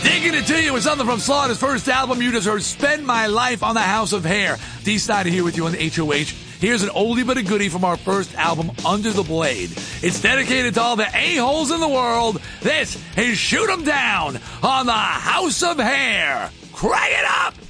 Digging it to you with something from Slaughter's first album. You just heard Spend My Life on the House of Hair. D. Snyder here with you on the HOH. Here's an oldie but a goodie from our first album, Under the Blade. It's dedicated to all the a-holes in the world. This is Shoot 'em Down on the House of Hair. Crank it up!